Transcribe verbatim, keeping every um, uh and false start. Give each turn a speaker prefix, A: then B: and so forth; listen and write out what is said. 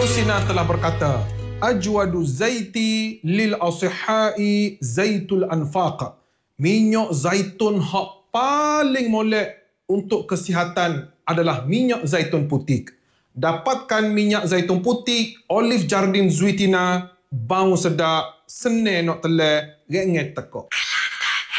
A: Sina telah berkata, Ajwadu zaiti lil asihai zaitul anfaq. Minyak zaitun hak paling molek untuk kesihatan adalah minyak zaitun putih. Dapatkan minyak zaitun putih, Olive Jardin Zuitina, bau sedap, senang nak telai, rengek tekok.